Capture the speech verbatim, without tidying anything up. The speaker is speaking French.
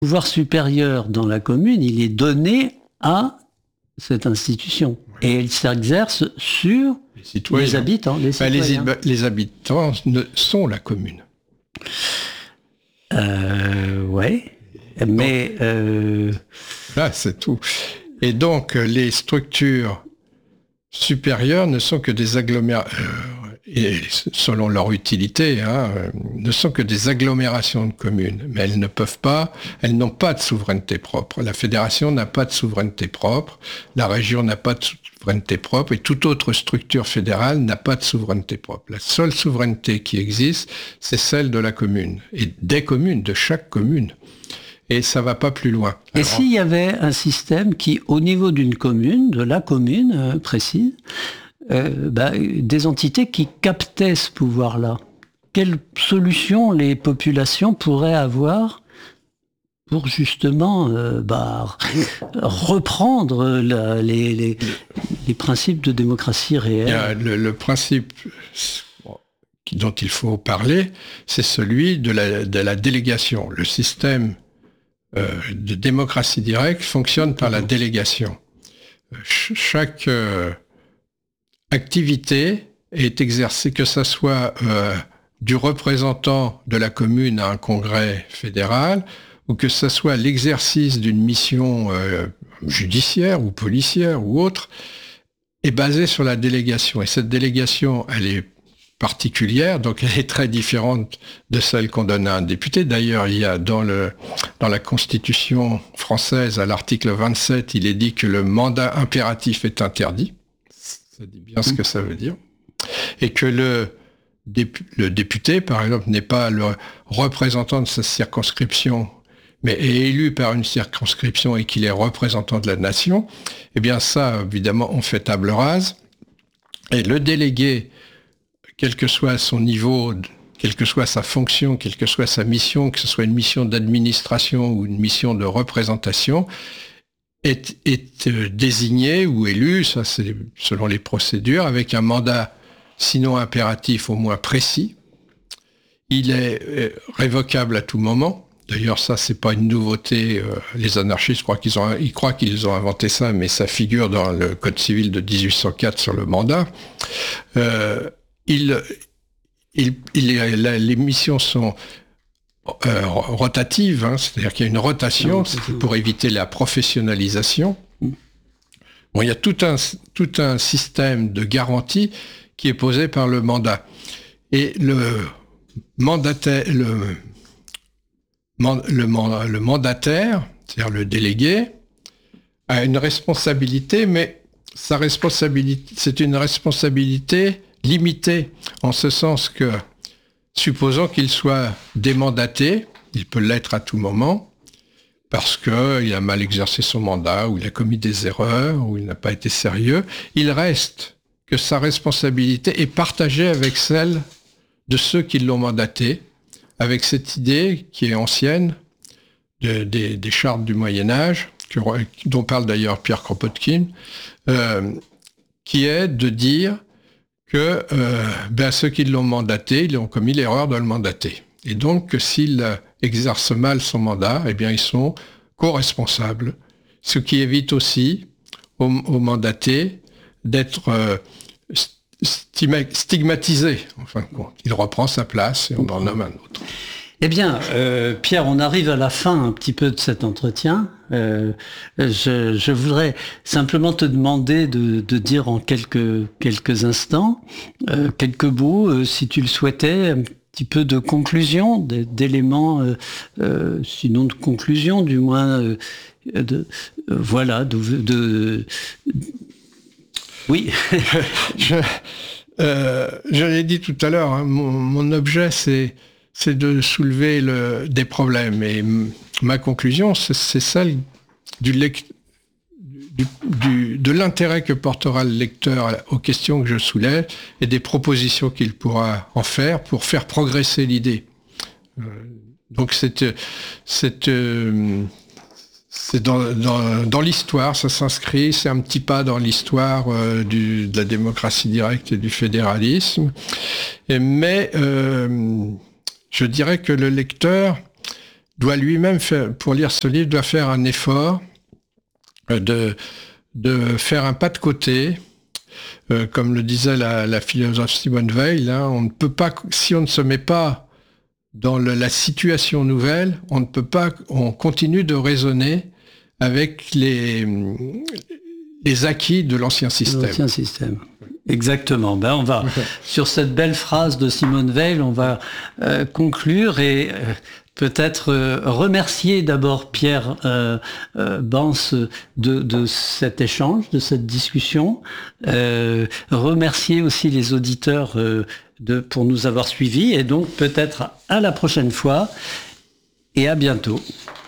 pouvoir supérieur dans la commune, il est donné à cette institution. Oui. Et elle s'exerce sur les, citoyens. les habitants. Les, ben, les, les habitants ne, sont la commune. Euh, oui, mais... Donc, euh... Là, c'est tout. Et donc, les structures supérieures ne sont que des agglomérations... Euh, et selon leur utilité, hein, ne sont que des agglomérations de communes. Mais elles ne peuvent pas, elles n'ont pas de souveraineté propre. La fédération n'a pas de souveraineté propre, la région n'a pas de souveraineté propre, et toute autre structure fédérale n'a pas de souveraineté propre. La seule souveraineté qui existe, c'est celle de la commune, et des communes, de chaque commune. Et ça va pas plus loin. Et Alors, s'il y avait un système qui, au niveau d'une commune, de la commune euh, précise, Euh, bah, des entités qui captaient ce pouvoir-là. Quelles solutions les populations pourraient avoir pour justement euh, bah, reprendre la, les, les, les principes de démocratie réelle? Il y a le, le principe dont il faut parler, c'est celui de la, de la délégation. Le système euh, de démocratie directe fonctionne par la délégation. Ch- chaque... Euh, activité est exercée, que ce soit euh, du représentant de la commune à un congrès fédéral, ou que ce soit l'exercice d'une mission euh, judiciaire ou policière ou autre, est basée sur la délégation. Et cette délégation, elle est particulière, donc elle est très différente de celle qu'on donne à un député. D'ailleurs, il y a dans, le, dans la Constitution française, à l'article vingt-sept, il est dit que le mandat impératif est interdit. Ça dit bien ce que ça veut dire. Et que le, dépu- le député, par exemple, n'est pas le représentant de sa circonscription, mais est élu par une circonscription et qu'il est représentant de la nation. Eh bien ça, évidemment, on fait table rase. Et le délégué, quel que soit son niveau, quelle que soit sa fonction, quelle que soit sa mission, que ce soit une mission d'administration ou une mission de représentation, est, est euh, désigné ou élu, ça c'est selon les procédures, avec un mandat sinon impératif au moins précis. Il est euh, révocable à tout moment. D'ailleurs, ça c'est pas une nouveauté. Euh, les anarchistes croient qu'ils ont, ils croient qu'ils ont inventé ça, mais ça figure dans le Code civil de dix-huit cent quatre sur le mandat. Euh, il, il, il, la, les missions sont Euh, rotative, hein, c'est-à-dire qu'il y a une rotation non, pour éviter la professionnalisation. Bon, il y a tout un, tout un système de garantie qui est posé par le mandat. Et le mandataire, le, le, le mandataire, c'est-à-dire le délégué, a une responsabilité, mais sa responsabilité, c'est une responsabilité limitée, en ce sens que supposons qu'il soit démandaté, il peut l'être à tout moment, parce qu'il a mal exercé son mandat, ou il a commis des erreurs, ou il n'a pas été sérieux. Il reste que sa responsabilité est partagée avec celle de ceux qui l'ont mandaté, avec cette idée qui est ancienne de, des, des chartes du Moyen-Âge, que, dont parle d'ailleurs Pierre Kropotkin, euh, qui est de dire que euh, ben, ceux qui l'ont mandaté, ils ont commis l'erreur de le mandater. Et donc, que s'il exerce mal son mandat, eh bien, ils sont co-responsables. Ce qui évite aussi aux, aux mandatés d'être euh, stigmatisés. En fin de compte, il reprend sa place et on en nomme un autre. Eh bien, euh, Pierre, on arrive à la fin un petit peu de cet entretien. Euh, je, je voudrais simplement te demander de, de dire en quelques, quelques instants, euh, quelques mots, euh, si tu le souhaitais, un petit peu de conclusion, d'éléments, euh, euh, sinon de conclusion, du moins, euh, de, euh, voilà, de, de, de... oui. je, euh, je l'ai dit tout à l'heure, hein, mon, mon objet, c'est c'est de soulever le, des problèmes. Et m- ma conclusion, c'est, c'est celle du, lec- du, du, de l'intérêt que portera le lecteur aux questions que je soulève et des propositions qu'il pourra en faire pour faire progresser l'idée. Euh, donc c'est, c'est, euh, c'est dans, dans, dans l'histoire, ça s'inscrit, c'est un petit pas dans l'histoire euh, du, de la démocratie directe et du fédéralisme. Et, mais... Euh, je dirais que le lecteur doit lui-même faire, pour lire ce livre, doit faire un effort de, de faire un pas de côté. Euh, comme le disait la, la philosophe Simone Weil, hein, on ne peut pas, si on ne se met pas dans le, la situation nouvelle, on ne peut pas, on continue de raisonner avec les, les acquis de l'ancien système. L'ancien système. Exactement. Ben on va sur cette belle phrase de Simone Weil, on va euh, conclure et euh, peut-être euh, remercier d'abord Pierre euh, euh, Bans de, de cet échange, de cette discussion. Euh, remercier aussi les auditeurs euh, de, pour nous avoir suivis et donc peut-être à la prochaine fois et à bientôt.